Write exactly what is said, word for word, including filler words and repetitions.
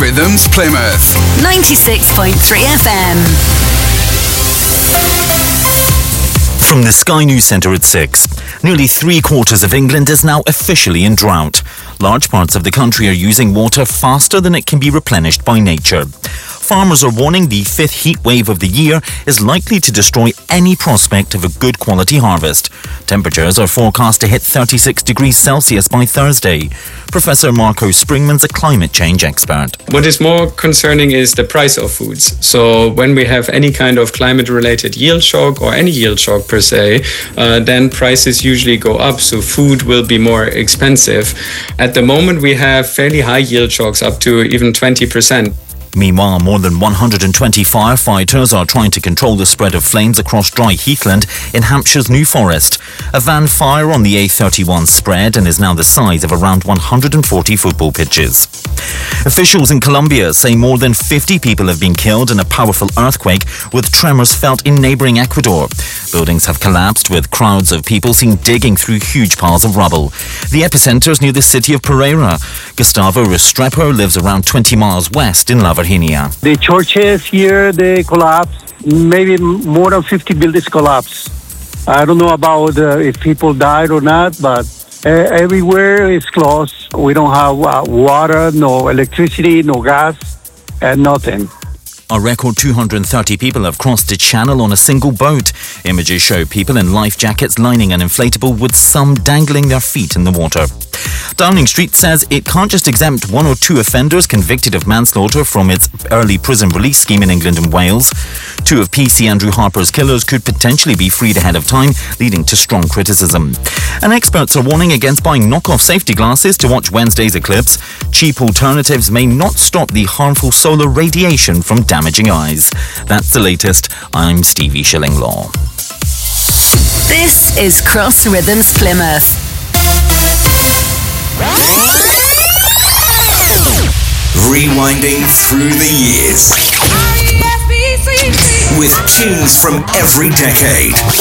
Rhythms Plymouth ninety-six point three F M. From the Sky News Centre at six. Nearly three quarters of England is now officially in drought. Large parts of the country are using water faster than it can be replenished by nature. Farmers are warning the fifth heat wave of the year is likely to destroy any prospect of a good quality harvest. Temperatures are forecast to hit thirty-six degrees Celsius by Thursday. Professor Marco Springman's a climate change expert. What is more concerning is the price of foods. So when we have any kind of climate-related yield shock or any yield shock per se, uh, then prices usually go up, so food will be more expensive. At the moment, we have fairly high yield shocks, up to even twenty percent. Meanwhile, more than one hundred twenty firefighters are trying to control the spread of flames across dry heathland in Hampshire's New Forest. A van fire on the A thirty-one spread and is now the size of around one hundred forty football pitches. Officials in Colombia say more than fifty people have been killed in a powerful earthquake, with tremors felt in neighbouring Ecuador. Buildings have collapsed, with crowds of people seen digging through huge piles of rubble. The epicentre is near the city of Pereira. Gustavo Restrepo lives around twenty miles west in La Virginia. The churches here, they collapsed. Maybe more than fifty buildings collapsed. I don't know about uh, if people died or not, but uh, everywhere is closed. We don't have uh, water, no electricity, no gas, and nothing. A record two hundred thirty people have crossed the channel on a single boat. Images show people in life jackets lining an inflatable, with some dangling their feet in the water. Downing Street says it can't just exempt one or two offenders convicted of manslaughter from its early prison release scheme in England and Wales. Two of P C Andrew Harper's killers could potentially be freed ahead of time, leading to strong criticism. And experts are warning against buying knockoff safety glasses to watch Wednesday's eclipse. Cheap alternatives may not stop the harmful solar radiation from damaging eyes. That's the latest. I'm Stevie Shillinglaw. This is Cross Rhythms Plymouth. Rewinding through the years with tunes from every decade.